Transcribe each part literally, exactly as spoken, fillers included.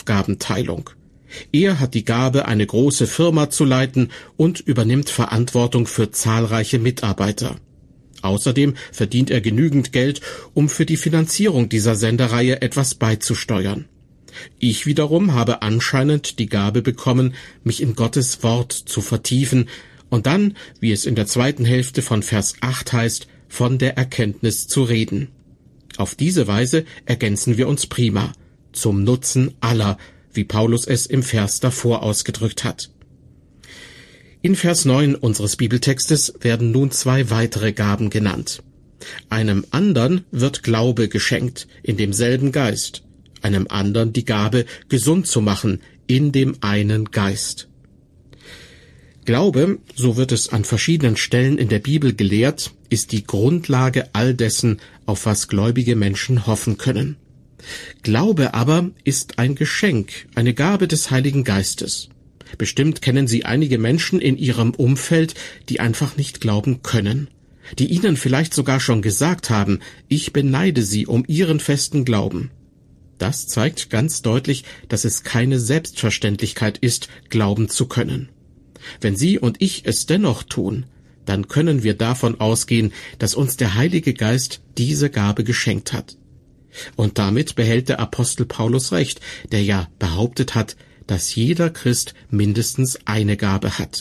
Aufgabenteilung. Er hat die Gabe, eine große Firma zu leiten und übernimmt Verantwortung für zahlreiche Mitarbeiter. Außerdem verdient er genügend Geld, um für die Finanzierung dieser Sendereihe etwas beizusteuern. Ich wiederum habe anscheinend die Gabe bekommen, mich in Gottes Wort zu vertiefen und dann, wie es in der zweiten Hälfte von Vers acht heißt, von der Erkenntnis zu reden. Auf diese Weise ergänzen wir uns prima, zum Nutzen aller, wie Paulus es im Vers davor ausgedrückt hat. In Vers neun unseres Bibeltextes werden nun zwei weitere Gaben genannt. Einem andern wird Glaube geschenkt, in demselben Geist, einem andern die Gabe, gesund zu machen, in dem einen Geist. Glaube, so wird es an verschiedenen Stellen in der Bibel gelehrt, ist die Grundlage all dessen, auf was gläubige Menschen hoffen können. Glaube aber ist ein Geschenk, eine Gabe des Heiligen Geistes. Bestimmt kennen Sie einige Menschen in Ihrem Umfeld, die einfach nicht glauben können, die Ihnen vielleicht sogar schon gesagt haben, ich beneide Sie um Ihren festen Glauben. Das zeigt ganz deutlich, dass es keine Selbstverständlichkeit ist, glauben zu können. Wenn Sie und ich es dennoch tun, dann können wir davon ausgehen, dass uns der Heilige Geist diese Gabe geschenkt hat. Und damit behält der Apostel Paulus recht, der ja behauptet hat, dass jeder Christ mindestens eine Gabe hat.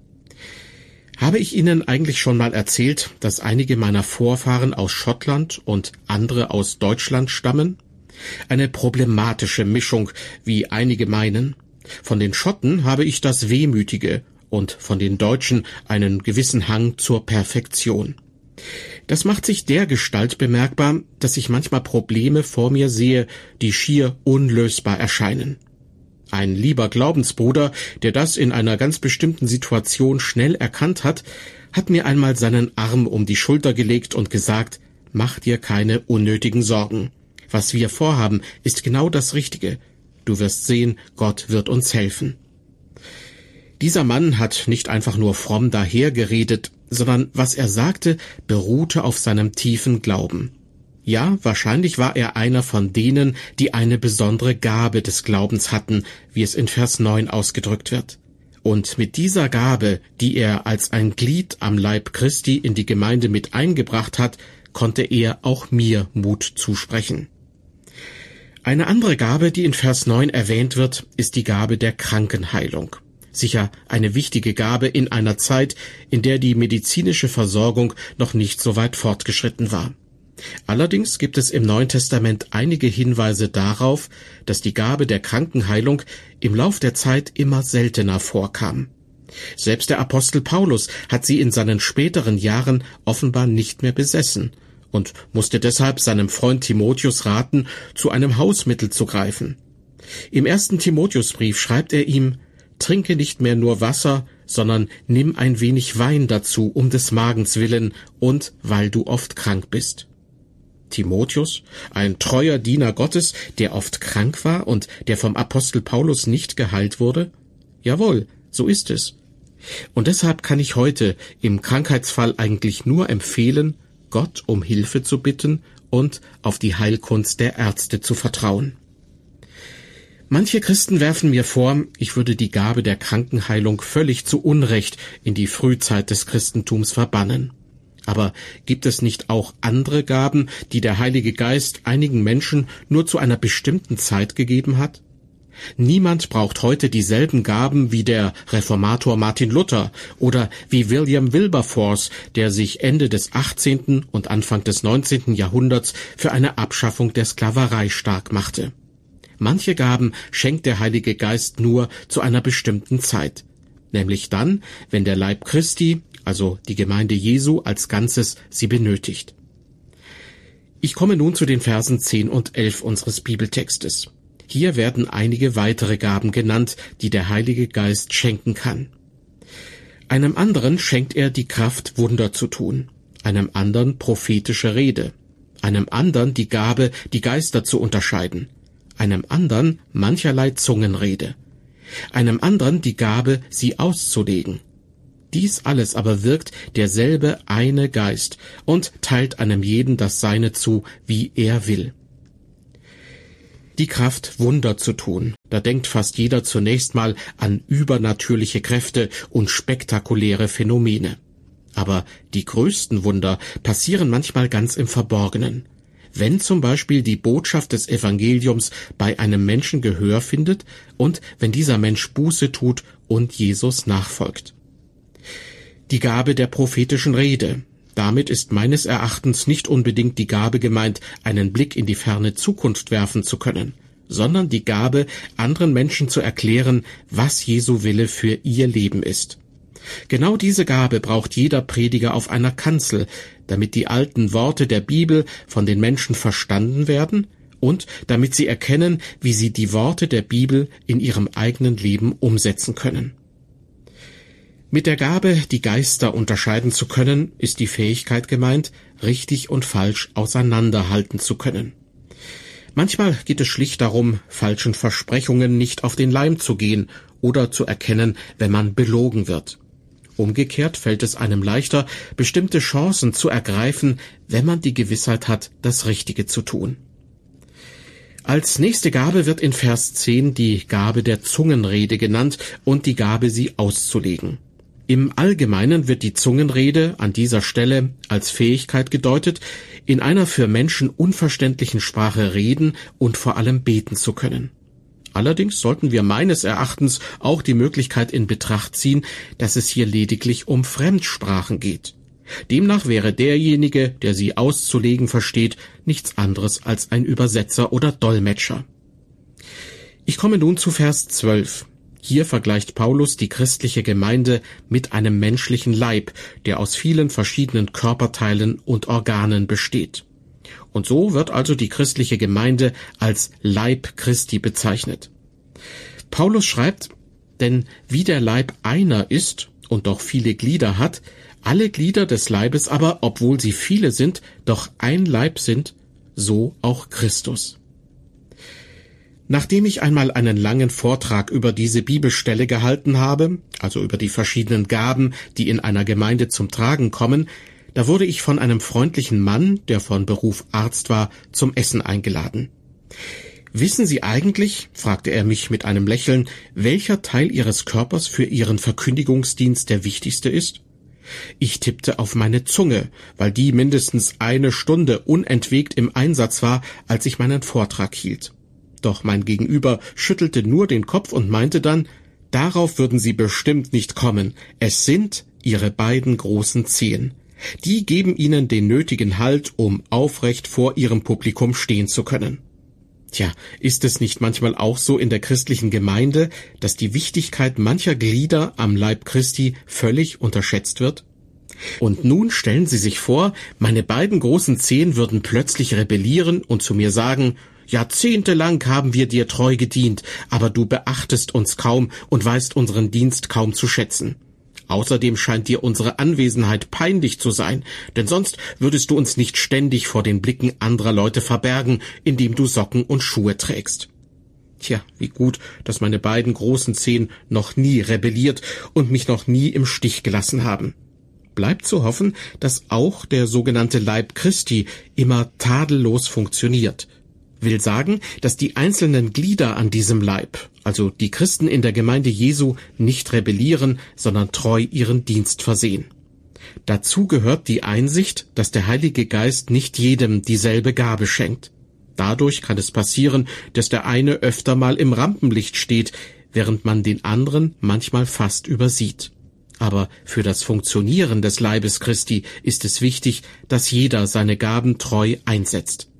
Habe ich Ihnen eigentlich schon mal erzählt, dass einige meiner Vorfahren aus Schottland und andere aus Deutschland stammen? Eine problematische Mischung, wie einige meinen. Von den Schotten habe ich das Wehmütige und von den Deutschen einen gewissen Hang zur Perfektion. Das macht sich dergestalt bemerkbar, dass ich manchmal Probleme vor mir sehe, die schier unlösbar erscheinen. Ein lieber Glaubensbruder, der das in einer ganz bestimmten Situation schnell erkannt hat, hat mir einmal seinen Arm um die Schulter gelegt und gesagt, mach dir keine unnötigen Sorgen. Was wir vorhaben, ist genau das Richtige. Du wirst sehen, Gott wird uns helfen. Dieser Mann hat nicht einfach nur fromm dahergeredet, sondern was er sagte, beruhte auf seinem tiefen Glauben. Ja, wahrscheinlich war er einer von denen, die eine besondere Gabe des Glaubens hatten, wie es in Vers neun ausgedrückt wird. Und mit dieser Gabe, die er als ein Glied am Leib Christi in die Gemeinde mit eingebracht hat, konnte er auch mir Mut zusprechen. Eine andere Gabe, die in Vers neun erwähnt wird, ist die Gabe der Krankenheilung. Sicher eine wichtige Gabe in einer Zeit, in der die medizinische Versorgung noch nicht so weit fortgeschritten war. Allerdings gibt es im Neuen Testament einige Hinweise darauf, dass die Gabe der Krankenheilung im Lauf der Zeit immer seltener vorkam. Selbst der Apostel Paulus hat sie in seinen späteren Jahren offenbar nicht mehr besessen und musste deshalb seinem Freund Timotheus raten, zu einem Hausmittel zu greifen. Im ersten Timotheusbrief schreibt er ihm, trinke nicht mehr nur Wasser, sondern nimm ein wenig Wein dazu, um des Magens willen und weil du oft krank bist. Timotheus, ein treuer Diener Gottes, der oft krank war und der vom Apostel Paulus nicht geheilt wurde? Jawohl, so ist es. Und deshalb kann ich heute im Krankheitsfall eigentlich nur empfehlen, Gott um Hilfe zu bitten und auf die Heilkunst der Ärzte zu vertrauen. Manche Christen werfen mir vor, ich würde die Gabe der Krankenheilung völlig zu Unrecht in die Frühzeit des Christentums verbannen. Aber gibt es nicht auch andere Gaben, die der Heilige Geist einigen Menschen nur zu einer bestimmten Zeit gegeben hat? Niemand braucht heute dieselben Gaben wie der Reformator Martin Luther oder wie William Wilberforce, der sich Ende des achtzehnten und Anfang des neunzehnten Jahrhunderts für eine Abschaffung der Sklaverei stark machte. Manche Gaben schenkt der Heilige Geist nur zu einer bestimmten Zeit, nämlich dann, wenn der Leib Christi, also die Gemeinde Jesu als Ganzes, sie benötigt. Ich komme nun zu den Versen zehn und elf unseres Bibeltextes. Hier werden einige weitere Gaben genannt, die der Heilige Geist schenken kann. Einem anderen schenkt er die Kraft, Wunder zu tun, einem anderen prophetische Rede, einem anderen die Gabe, die Geister zu unterscheiden, einem anderen mancherlei Zungenrede, einem anderen die Gabe, sie auszulegen. Dies alles aber wirkt derselbe eine Geist und teilt einem jeden das Seine zu, wie er will. die Kraft, Wunder zu tun. Da denkt fast jeder zunächst mal an übernatürliche Kräfte und spektakuläre Phänomene. Aber die größten Wunder passieren manchmal ganz im Verborgenen. Wenn zum Beispiel die Botschaft des Evangeliums bei einem Menschen Gehör findet und wenn dieser Mensch Buße tut und Jesus nachfolgt. Die Gabe der prophetischen Rede. Damit ist meines Erachtens nicht unbedingt die Gabe gemeint, einen Blick in die ferne Zukunft werfen zu können, sondern die Gabe, anderen Menschen zu erklären, was Jesu Wille für ihr Leben ist. Genau diese Gabe braucht jeder Prediger auf einer Kanzel, damit die alten Worte der Bibel von den Menschen verstanden werden und damit sie erkennen, wie sie die Worte der Bibel in ihrem eigenen Leben umsetzen können. Mit der Gabe, die Geister unterscheiden zu können, ist die Fähigkeit gemeint, richtig und falsch auseinanderhalten zu können. Manchmal geht es schlicht darum, falschen Versprechungen nicht auf den Leim zu gehen oder zu erkennen, wenn man belogen wird. Umgekehrt fällt es einem leichter, bestimmte Chancen zu ergreifen, wenn man die Gewissheit hat, das Richtige zu tun. Als nächste Gabe wird in Vers zehn die Gabe der Zungenrede genannt und die Gabe, sie auszulegen. Im Allgemeinen wird die Zungenrede an dieser Stelle als Fähigkeit gedeutet, in einer für Menschen unverständlichen Sprache reden und vor allem beten zu können. Allerdings sollten wir meines Erachtens auch die Möglichkeit in Betracht ziehen, dass es hier lediglich um Fremdsprachen geht. Demnach wäre derjenige, der sie auszulegen versteht, nichts anderes als ein Übersetzer oder Dolmetscher. Ich komme nun zu Vers zwölf. Hier vergleicht Paulus die christliche Gemeinde mit einem menschlichen Leib, der aus vielen verschiedenen Körperteilen und Organen besteht. Und so wird also die christliche Gemeinde als Leib Christi bezeichnet. Paulus schreibt, denn wie der Leib einer ist und doch viele Glieder hat, alle Glieder des Leibes aber, obwohl sie viele sind, doch ein Leib sind, so auch Christus. Nachdem ich einmal einen langen Vortrag über diese Bibelstelle gehalten habe, also über die verschiedenen Gaben, die in einer Gemeinde zum Tragen kommen, da wurde ich von einem freundlichen Mann, der von Beruf Arzt war, zum Essen eingeladen. »Wissen Sie eigentlich«, fragte er mich mit einem Lächeln, »welcher Teil Ihres Körpers für Ihren Verkündigungsdienst der wichtigste ist?« Ich tippte auf meine Zunge, weil die mindestens eine Stunde unentwegt im Einsatz war, als ich meinen Vortrag hielt. Doch mein Gegenüber schüttelte nur den Kopf und meinte dann, darauf würden Sie bestimmt nicht kommen, es sind Ihre beiden großen Zehen. Die geben Ihnen den nötigen Halt, um aufrecht vor Ihrem Publikum stehen zu können. Tja, ist es nicht manchmal auch so in der christlichen Gemeinde, dass die Wichtigkeit mancher Glieder am Leib Christi völlig unterschätzt wird? Und nun stellen Sie sich vor, meine beiden großen Zehen würden plötzlich rebellieren und zu mir sagen, jahrzehntelang haben wir dir treu gedient, aber du beachtest uns kaum und weißt unseren Dienst kaum zu schätzen. Außerdem scheint dir unsere Anwesenheit peinlich zu sein, denn sonst würdest du uns nicht ständig vor den Blicken anderer Leute verbergen, indem du Socken und Schuhe trägst. Tja, wie gut, dass meine beiden großen Zehen noch nie rebelliert und mich noch nie im Stich gelassen haben. Bleibt zu hoffen, dass auch der sogenannte Leib Christi immer tadellos funktioniert. Will sagen, dass die einzelnen Glieder an diesem Leib, also die Christen in der Gemeinde Jesu, nicht rebellieren, sondern treu ihren Dienst versehen. Dazu gehört die Einsicht, dass der Heilige Geist nicht jedem dieselbe Gabe schenkt. Dadurch kann es passieren, dass der eine öfter mal im Rampenlicht steht, während man den anderen manchmal fast übersieht. Aber für das Funktionieren des Leibes Christi ist es wichtig, dass jeder seine Gaben treu einsetzt.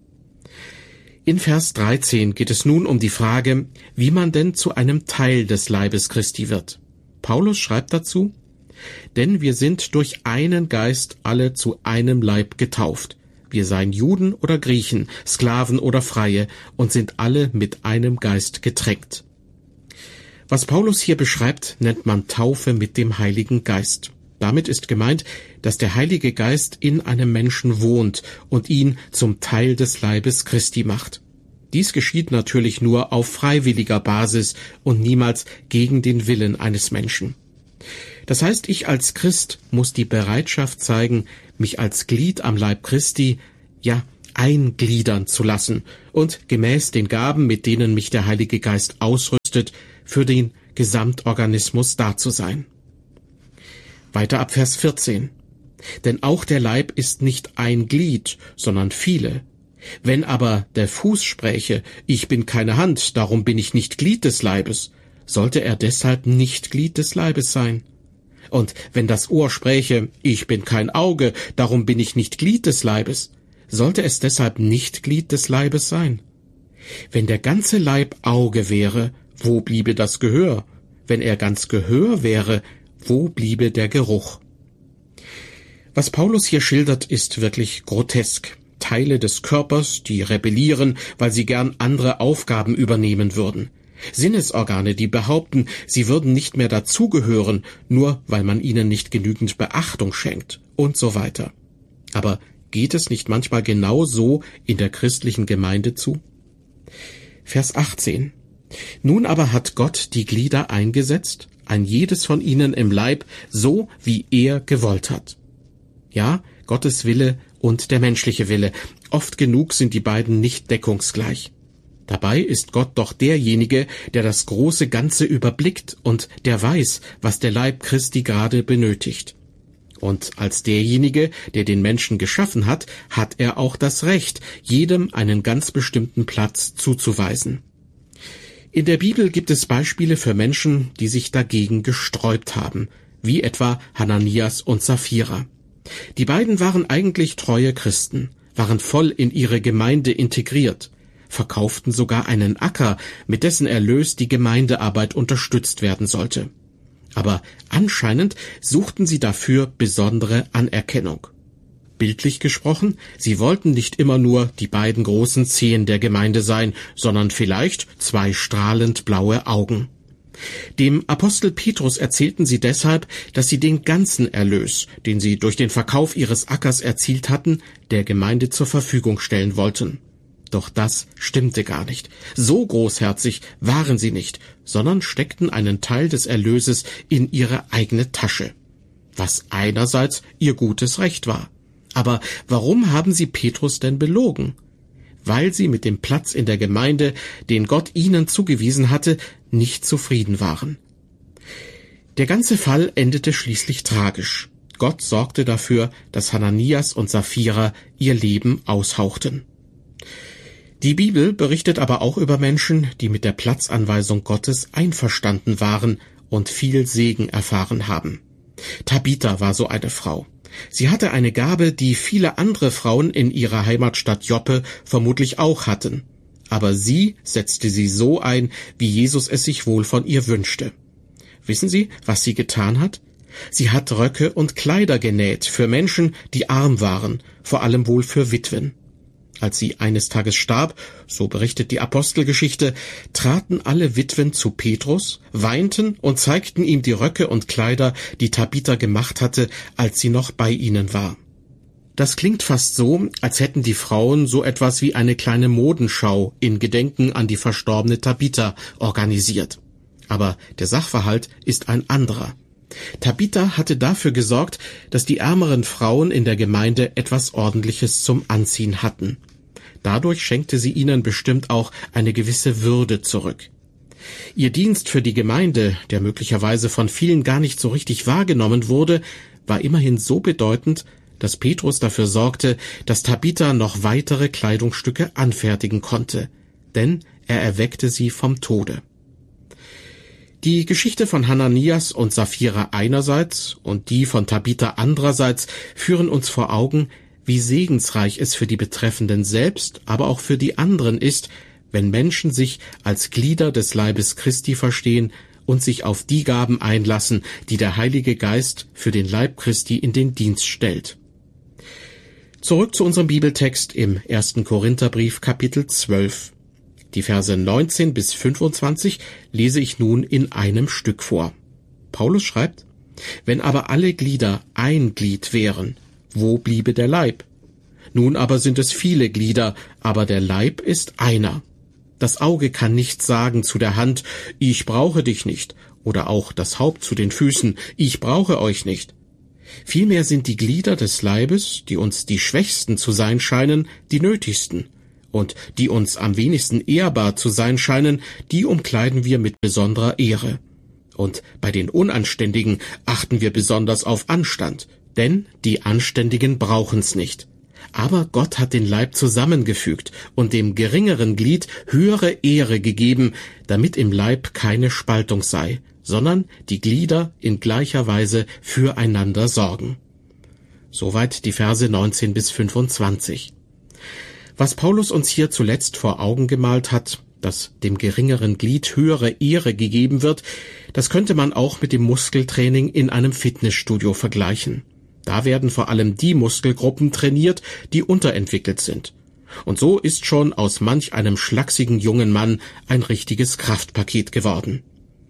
In Vers dreizehn geht es nun um die Frage, wie man denn zu einem Teil des Leibes Christi wird. Paulus schreibt dazu, denn wir sind durch einen Geist alle zu einem Leib getauft. Wir seien Juden oder Griechen, Sklaven oder Freie und sind alle mit einem Geist getränkt. Was Paulus hier beschreibt, nennt man Taufe mit dem Heiligen Geist. Damit ist gemeint, dass der Heilige Geist in einem Menschen wohnt und ihn zum Teil des Leibes Christi macht. Dies geschieht natürlich nur auf freiwilliger Basis und niemals gegen den Willen eines Menschen. Das heißt, ich als Christ muss die Bereitschaft zeigen, mich als Glied am Leib Christi, ja, eingliedern zu lassen und gemäß den Gaben, mit denen mich der Heilige Geist ausrüstet, für den Gesamtorganismus da zu sein. Weiter ab Vers vierzehn. Denn auch der Leib ist nicht ein Glied, sondern viele. Wenn aber der Fuß spräche, ich bin keine Hand, darum bin ich nicht Glied des Leibes, sollte er deshalb nicht Glied des Leibes sein? Und wenn das Ohr spräche, ich bin kein Auge, darum bin ich nicht Glied des Leibes, sollte es deshalb nicht Glied des Leibes sein? Wenn der ganze Leib Auge wäre, wo bliebe das Gehör? Wenn er ganz Gehör wäre, wo bliebe der Geruch? Was Paulus hier schildert, ist wirklich grotesk. Teile des Körpers, die rebellieren, weil sie gern andere Aufgaben übernehmen würden. Sinnesorgane, die behaupten, sie würden nicht mehr dazugehören, nur weil man ihnen nicht genügend Beachtung schenkt und so weiter. Aber geht es nicht manchmal genau so in der christlichen Gemeinde zu? Vers achtzehn. Nun aber hat Gott die Glieder eingesetzt, ein jedes von ihnen im Leib, so wie er gewollt hat. Ja, Gottes Wille und der menschliche Wille. Oft genug sind die beiden nicht deckungsgleich. Dabei ist Gott doch derjenige, der das große Ganze überblickt und der weiß, was der Leib Christi gerade benötigt. Und als derjenige, der den Menschen geschaffen hat, hat er auch das Recht, jedem einen ganz bestimmten Platz zuzuweisen. In der Bibel gibt es Beispiele für Menschen, die sich dagegen gesträubt haben, wie etwa Hananias und Sapphira. Die beiden waren eigentlich treue Christen, waren voll in ihre Gemeinde integriert, verkauften sogar einen Acker, mit dessen Erlös die Gemeindearbeit unterstützt werden sollte. Aber anscheinend suchten sie dafür besondere Anerkennung. Bildlich gesprochen, sie wollten nicht immer nur die beiden großen Zehen der Gemeinde sein, sondern vielleicht zwei strahlend blaue Augen. Dem Apostel Petrus erzählten sie deshalb, dass sie den ganzen Erlös, den sie durch den Verkauf ihres Ackers erzielt hatten, der Gemeinde zur Verfügung stellen wollten. Doch das stimmte gar nicht. So großherzig waren sie nicht, sondern steckten einen Teil des Erlöses in ihre eigene Tasche, was einerseits ihr gutes Recht war. Aber warum haben sie Petrus denn belogen? Weil sie mit dem Platz in der Gemeinde, den Gott ihnen zugewiesen hatte, nicht zufrieden waren. Der ganze Fall endete schließlich tragisch. Gott sorgte dafür, dass Hananias und Sapphira ihr Leben aushauchten. Die Bibel berichtet aber auch über Menschen, die mit der Platzanweisung Gottes einverstanden waren und viel Segen erfahren haben. Tabitha war so eine Frau. Sie hatte eine Gabe, die viele andere Frauen in ihrer Heimatstadt Joppe vermutlich auch hatten. Aber sie setzte sie so ein, wie Jesus es sich wohl von ihr wünschte. Wissen Sie, was sie getan hat? Sie hat Röcke und Kleider genäht für Menschen, die arm waren, vor allem wohl für Witwen. Als sie eines Tages starb, so berichtet die Apostelgeschichte, traten alle Witwen zu Petrus, weinten und zeigten ihm die Röcke und Kleider, die Tabitha gemacht hatte, als sie noch bei ihnen war. Das klingt fast so, als hätten die Frauen so etwas wie eine kleine Modenschau in Gedenken an die verstorbene Tabitha organisiert. Aber der Sachverhalt ist ein anderer. Tabitha hatte dafür gesorgt, dass die ärmeren Frauen in der Gemeinde etwas Ordentliches zum Anziehen hatten. Dadurch schenkte sie ihnen bestimmt auch eine gewisse Würde zurück. Ihr Dienst für die Gemeinde, der möglicherweise von vielen gar nicht so richtig wahrgenommen wurde, war immerhin so bedeutend, dass Petrus dafür sorgte, dass Tabitha noch weitere Kleidungsstücke anfertigen konnte, denn er erweckte sie vom Tode. Die Geschichte von Hananias und Sapphira einerseits und die von Tabitha andererseits führen uns vor Augen, wie segensreich es für die Betreffenden selbst, aber auch für die anderen ist, wenn Menschen sich als Glieder des Leibes Christi verstehen und sich auf die Gaben einlassen, die der Heilige Geist für den Leib Christi in den Dienst stellt. Zurück zu unserem Bibeltext im ersten Korintherbrief, Kapitel zwölf. Die Verse neunzehn bis fünfundzwanzig lese ich nun in einem Stück vor. Paulus schreibt: Wenn aber alle Glieder ein Glied wären, wo bliebe der Leib? Nun aber sind es viele Glieder, aber der Leib ist einer. Das Auge kann nicht sagen zu der Hand, ich brauche dich nicht, oder auch das Haupt zu den Füßen, ich brauche euch nicht. Vielmehr sind die Glieder des Leibes, die uns die schwächsten zu sein scheinen, die nötigsten. Und die uns am wenigsten ehrbar zu sein scheinen, die umkleiden wir mit besonderer Ehre. Und bei den Unanständigen achten wir besonders auf Anstand, denn die Anständigen brauchen's nicht. Aber Gott hat den Leib zusammengefügt und dem geringeren Glied höhere Ehre gegeben, damit im Leib keine Spaltung sei, sondern die Glieder in gleicher Weise füreinander sorgen. Soweit die Verse neunzehn bis fünfundzwanzig. Was Paulus uns hier zuletzt vor Augen gemalt hat, dass dem geringeren Glied höhere Ehre gegeben wird, das könnte man auch mit dem Muskeltraining in einem Fitnessstudio vergleichen. Da werden vor allem die Muskelgruppen trainiert, die unterentwickelt sind. Und so ist schon aus manch einem schlachsigen jungen Mann ein richtiges Kraftpaket geworden.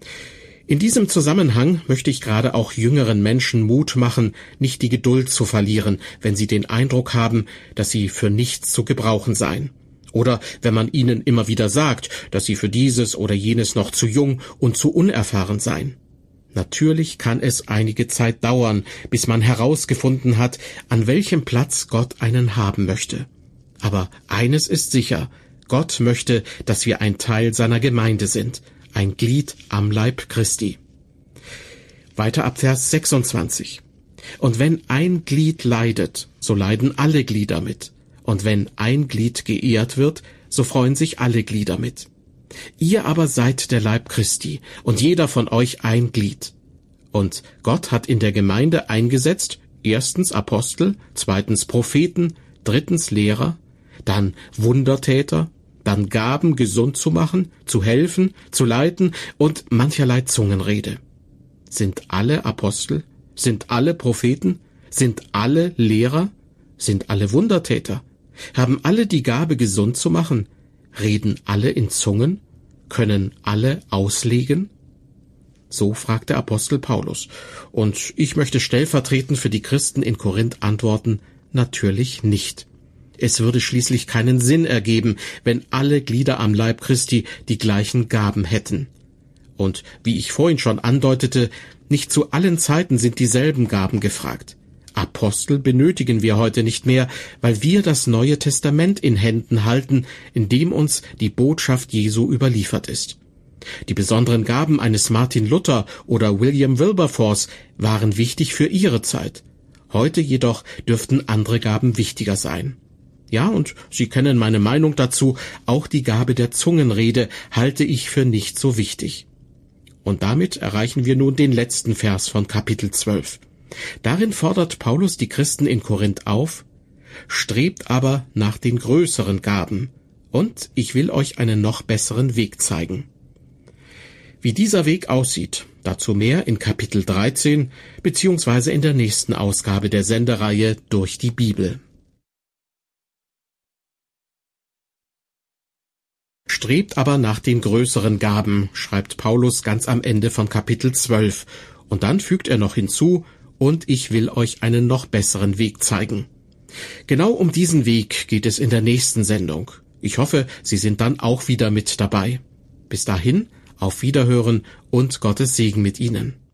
In diesem Zusammenhang möchte ich gerade auch jüngeren Menschen Mut machen, nicht die Geduld zu verlieren, wenn sie den Eindruck haben, dass sie für nichts zu gebrauchen seien. Oder wenn man ihnen immer wieder sagt, dass sie für dieses oder jenes noch zu jung und zu unerfahren seien. Natürlich kann es einige Zeit dauern, bis man herausgefunden hat, an welchem Platz Gott einen haben möchte. Aber eines ist sicher, Gott möchte, dass wir ein Teil seiner Gemeinde sind, ein Glied am Leib Christi. Weiter ab Vers sechsundzwanzig. Und wenn ein Glied leidet, so leiden alle Glieder mit. Und wenn ein Glied geehrt wird, so freuen sich alle Glieder mit. Ihr aber seid der Leib Christi, und jeder von euch ein Glied. Und Gott hat in der Gemeinde eingesetzt, erstens Apostel, zweitens Propheten, drittens Lehrer, dann Wundertäter, dann Gaben, gesund zu machen, zu helfen, zu leiten und mancherlei Zungenrede. Sind alle Apostel? Sind alle Propheten? Sind alle Lehrer? Sind alle Wundertäter? Haben alle die Gabe, gesund zu machen? Reden alle in Zungen? Können alle auslegen? So fragt der Apostel Paulus. Und ich möchte stellvertretend für die Christen in Korinth antworten, natürlich nicht. Es würde schließlich keinen Sinn ergeben, wenn alle Glieder am Leib Christi die gleichen Gaben hätten. Und wie ich vorhin schon andeutete, nicht zu allen Zeiten sind dieselben Gaben gefragt. Apostel benötigen wir heute nicht mehr, weil wir das Neue Testament in Händen halten, in dem uns die Botschaft Jesu überliefert ist. Die besonderen Gaben eines Martin Luther oder William Wilberforce waren wichtig für ihre Zeit. Heute jedoch dürften andere Gaben wichtiger sein. Ja, und Sie kennen meine Meinung dazu, auch die Gabe der Zungenrede halte ich für nicht so wichtig. Und damit erreichen wir nun den letzten Vers von Kapitel zwölf. Darin fordert Paulus die Christen in Korinth auf, strebt aber nach den größeren Gaben, und ich will euch einen noch besseren Weg zeigen. Wie dieser Weg aussieht, dazu mehr in Kapitel dreizehn beziehungsweise in der nächsten Ausgabe der Sendereihe Durch die Bibel. Strebt aber nach den größeren Gaben, schreibt Paulus ganz am Ende von Kapitel zwölf, und dann fügt er noch hinzu, und ich will euch einen noch besseren Weg zeigen. Genau um diesen Weg geht es in der nächsten Sendung. Ich hoffe, Sie sind dann auch wieder mit dabei. Bis dahin, auf Wiederhören und Gottes Segen mit Ihnen.